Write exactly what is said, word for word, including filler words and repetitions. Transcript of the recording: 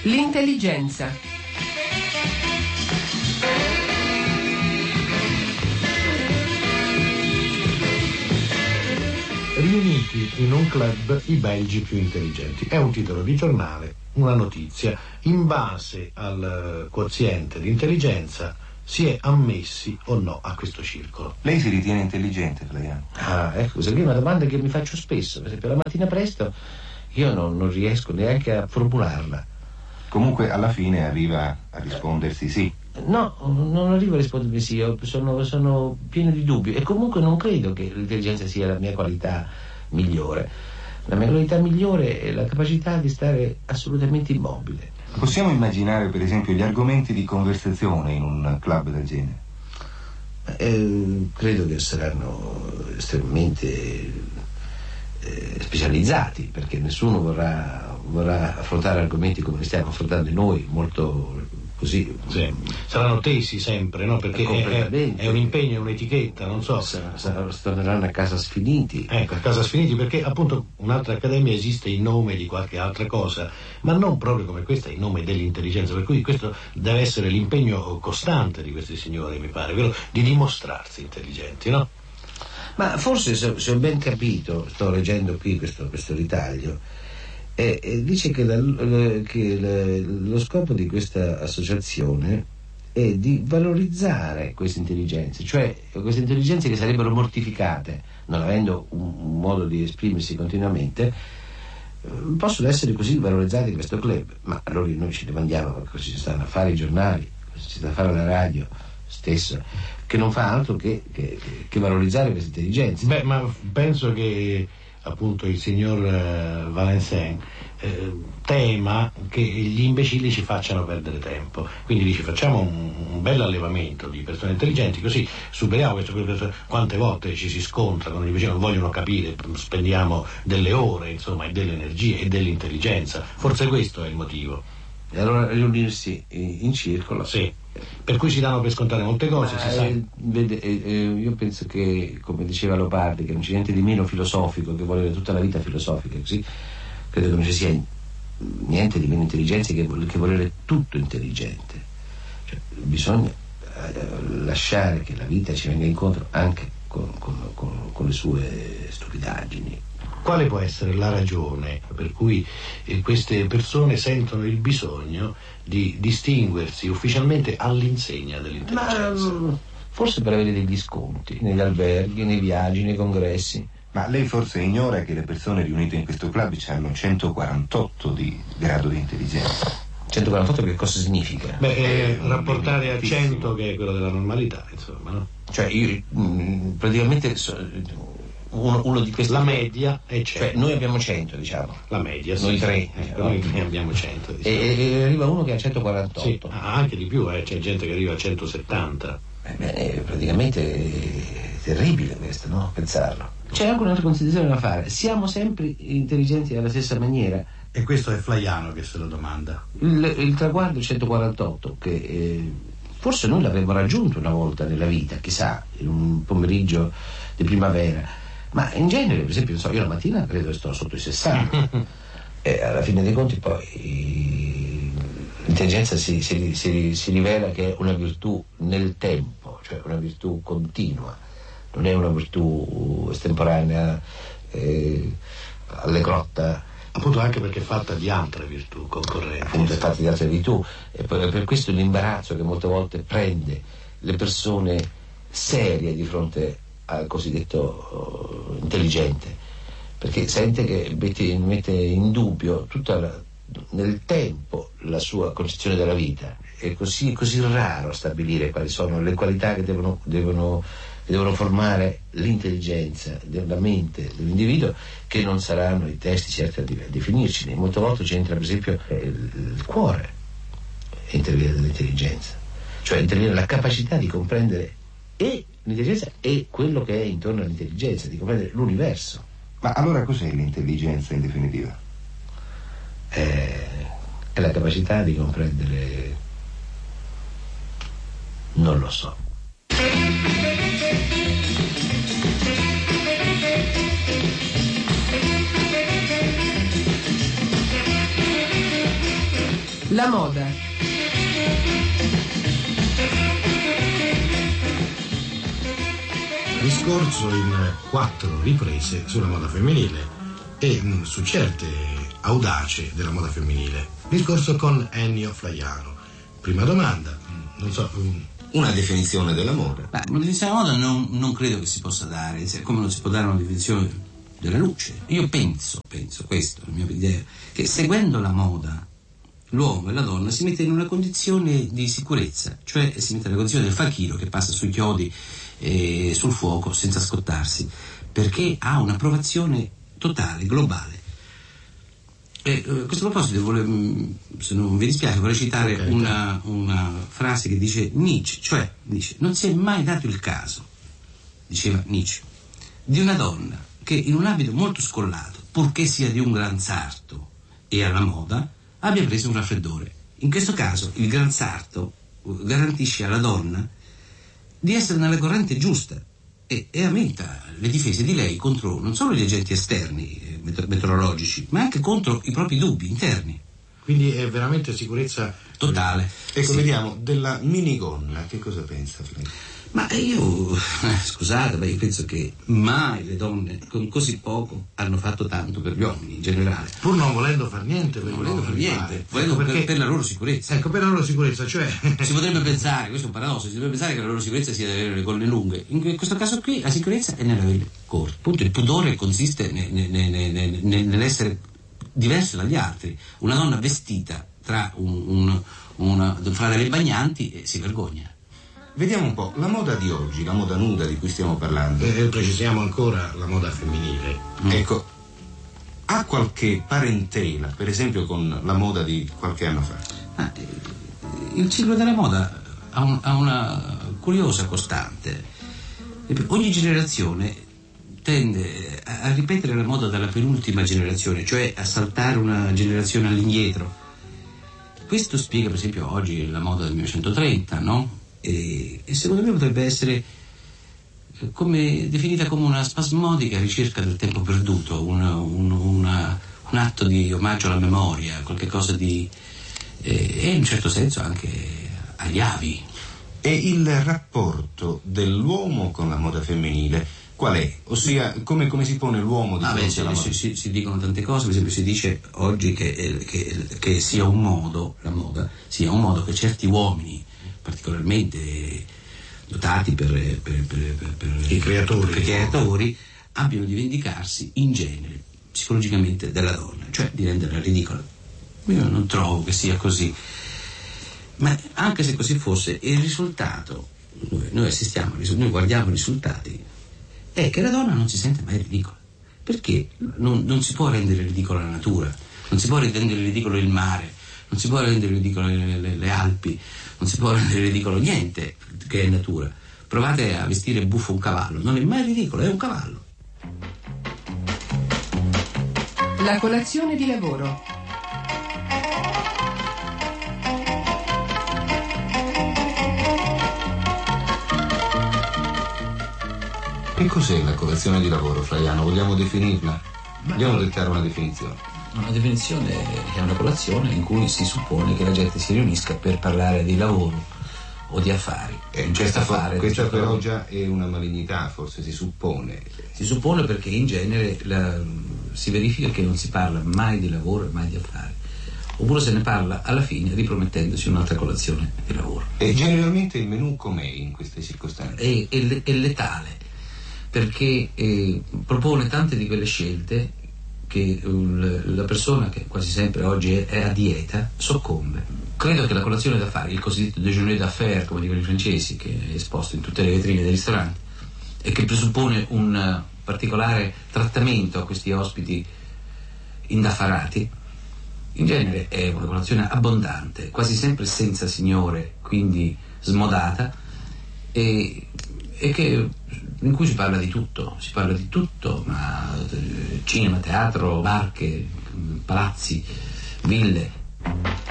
L'intelligenza. Riuniti in un club i belgi più intelligenti. È un titolo di giornale, una notizia. In base al quoziente di intelligenza si è ammessi o no a questo circolo. Lei si ritiene intelligente, Flaiano? Ah, ecco, questa qui è una domanda che mi faccio spesso. Per esempio, la mattina presto io non, non riesco neanche a formularla. Comunque alla fine arriva a rispondersi sì. No, non arrivo a rispondermi sì, io sono, sono pieno di dubbi e comunque non credo che l'intelligenza sia la mia qualità migliore. La mia qualità migliore è la capacità di stare assolutamente immobile. Possiamo immaginare per esempio gli argomenti di conversazione in un club del genere? Eh, credo che saranno estremamente eh, specializzati, perché nessuno vorrà, vorrà affrontare argomenti come li stiamo affrontando noi, molto così. Sì. Saranno tesi sempre, no? Perché è, è un impegno, è un'etichetta, non so. Sa, sa, torneranno a casa sfiniti. Ecco, a casa sfiniti, perché appunto un'altra accademia esiste in nome di qualche altra cosa, ma non proprio come questa, in nome dell'intelligenza, per cui questo deve essere l'impegno costante di questi signori, mi pare, vero? Di dimostrarsi intelligenti, no? Ma forse, se, se ho ben capito, sto leggendo qui questo, questo ritaglio, E, e dice che, la, che la, lo scopo di questa associazione è di valorizzare queste intelligenze, cioè queste intelligenze che sarebbero mortificate, non avendo un, un modo di esprimersi continuamente, eh, possono essere così valorizzate in questo club. Ma allora noi ci domandiamo cosa ci stanno a fare i giornali, cosa ci sta a fare la radio stessa, che non fa altro che, che, che valorizzare queste intelligenze. Beh, ma penso che appunto il signor uh, Valencin eh, tema che gli imbecilli ci facciano perdere tempo, quindi dice facciamo un, un bel allevamento di persone intelligenti, così superiamo questo, questo, quante volte ci si scontra con gli imbecilli, non vogliono capire, spendiamo delle ore, insomma, e delle energie e dell'intelligenza, forse questo è il motivo. E allora riunirsi in circolo. Sì, per cui si danno per scontare molte cose. Ma, si sa. Eh, vede, eh, io penso che, come diceva Leopardi, che non c'è niente di meno filosofico che volere tutta la vita filosofica, così credo che non ci sia niente di meno intelligente che, che volere tutto intelligente. Cioè, bisogna eh, lasciare che la vita ci venga incontro anche con, con, con, con le sue stupidaggini. Quale può essere la ragione per cui eh, queste persone sentono il bisogno di distinguersi ufficialmente all'insegna dell'intelligenza? Ma, forse per avere degli sconti negli alberghi, nei viaggi, nei congressi. Ma lei forse ignora che le persone riunite in questo club hanno centoquarantotto di grado di intelligenza. centoquarantotto che cosa significa? Beh, eh, rapportare a cento, che è quello della normalità, insomma, no? Cioè io mh, praticamente so, uno, uno di questi. La media è cento. Cioè noi abbiamo cento, diciamo. La media, sì. Noi tre. Eh, diciamo. Noi ne abbiamo cento. Diciamo. E, e arriva uno che ha centoquarantotto. Sì, anche di più, eh. C'è gente che arriva a centosettanta. Eh, beh, praticamente è terribile questo, no? Pensarlo. C'è anche un'altra considerazione da fare. Siamo sempre intelligenti alla stessa maniera. E questo è Flaiano che se lo domanda. Il, il traguardo centoquarantotto, che eh, forse noi l'avremmo raggiunto una volta nella vita, chissà, in un pomeriggio di primavera. Ma in genere, per esempio, so, io la mattina credo che sto sotto i sessanta. E alla fine dei conti poi l'intelligenza si, si, si, si rivela che è una virtù nel tempo, cioè una virtù continua, non è una virtù estemporanea, eh, alle grotta. Appunto, anche perché è fatta di altre virtù concorrenti. Appunto, è fatta di altre virtù, e per, per questo l'imbarazzo che molte volte prende le persone serie di fronte al cosiddetto uh, intelligente, perché sente che mette, mette in dubbio tutta la, nel tempo la sua concezione della vita. È così, così raro stabilire quali sono le qualità che devono, devono, che devono formare l'intelligenza della mente dell'individuo, che non saranno i testi certi a definirci. Molte volte c'entra per esempio il, il cuore, interviene dell'intelligenza, cioè interviene la capacità di comprendere e l'intelligenza e quello che è intorno all'intelligenza, di comprendere l'universo. Ma allora cos'è l'intelligenza in definitiva? È, è la capacità di comprendere, non lo so. La moda. Discorso in quattro riprese sulla moda femminile e mh, su certe audace della moda femminile. Discorso con Ennio Flaiano. Prima domanda, mh, non so... Mh, una definizione della moda. Beh, una definizione della moda non, non credo che si possa dare, come non si può dare una definizione della luce. Io penso, penso, questo è la mia idea, che seguendo la moda l'uomo e la donna si mette in una condizione di sicurezza, cioè si mette nella condizione del fakiro che passa sui chiodi e sul fuoco senza scottarsi, perché ha un'approvazione totale, globale. E, a questo proposito, vorrei, se non vi dispiace, vorrei citare okay, una, una frase che dice Nietzsche, cioè dice: non si è mai dato il caso, diceva Nietzsche, di una donna che in un abito molto scollato, purché sia di un gran sarto e alla moda, abbia preso un raffreddore. In questo caso il gran sarto garantisce alla donna di essere nella corrente giusta e, e aumenta le difese di lei contro non solo gli agenti esterni eh, meteorologici, ma anche contro i propri dubbi interni. Quindi è veramente sicurezza totale. Ecco, sì. Vediamo, della minigonna, che cosa pensa Frank? Ma io, eh, scusate, ma io penso che mai le donne con così poco hanno fatto tanto per gli uomini in generale. Pur non volendo far niente per non volendo far niente, volendo ecco perché, per, per la loro sicurezza. Ecco, per la loro sicurezza, cioè... Si potrebbe pensare, questo è un paradosso, si potrebbe pensare che la loro sicurezza sia di avere le gonne lunghe. In questo caso qui la sicurezza è nell'avere corte. Appunto, il pudore consiste ne, ne, ne, ne, ne, nell'essere diverso dagli altri. Una donna vestita tra, un, un, una, fra delle bagnanti e si vergogna. Vediamo un po', la moda di oggi, la moda nuda di cui stiamo parlando. E precisiamo ancora la moda femminile. Mm. Ecco, ha qualche parentela, per esempio, con la moda di qualche anno fa? Ah, il ciclo della moda ha, un, ha una curiosa costante. Ogni generazione tende a, a ripetere la moda dalla penultima generazione, cioè a saltare una generazione all'indietro. Questo spiega, per esempio, oggi la moda del millenovecentotrenta, no? E, e secondo me potrebbe essere come, definita come una spasmodica ricerca del tempo perduto, una, un, una, un atto di omaggio alla memoria, qualche cosa di eh, e in un certo senso anche agli avi. E il rapporto dell'uomo con la moda femminile qual è? Ossia, come, come si pone l'uomo di ah, fronte beh, alla moda? Si, si, si dicono tante cose, per esempio si dice oggi che, che, che sia un modo, la moda, sia un modo che certi uomini particolarmente dotati per, per, per, per, per i creatori, per i creatori abbiano di vendicarsi in genere psicologicamente della donna, cioè di renderla ridicola. Io non trovo che sia così, ma anche se così fosse, il risultato, noi, noi assistiamo, noi guardiamo i risultati, è che la donna non si sente mai ridicola, perché non, non si può rendere ridicola la natura, non si può rendere ridicolo il mare, non si può rendere ridicolo le, le, le Alpi, non si può rendere ridicolo niente che è natura. Provate a vestire buffo un cavallo, non è mai ridicolo, è un cavallo. La colazione di lavoro. Che cos'è la colazione di lavoro, Flaiano? Vogliamo definirla? Vogliamo dettare una definizione? Una definizione è una colazione in cui si suppone che la gente si riunisca per parlare di lavoro o di affari. Eh, questa affare, questa però già è una malignità, forse si suppone. Si suppone perché in genere la, si verifica che non si parla mai di lavoro e mai di affari. Oppure se ne parla alla fine ripromettendosi un'altra colazione di lavoro. E generalmente il menù com'è in queste circostanze? È, è, è letale, perché eh, propone tante di quelle scelte che la persona che quasi sempre oggi è, è a dieta soccombe. Credo che la colazione d'affari, il cosiddetto déjeuner d'affaires, come dicono i francesi, che è esposto in tutte le vetrine dei ristoranti e che presuppone un particolare trattamento a questi ospiti indaffarati, in genere è una colazione abbondante, quasi sempre senza signore, quindi smodata, e, e che in cui si parla di tutto, si parla di tutto, ma cinema, teatro, barche, palazzi, ville.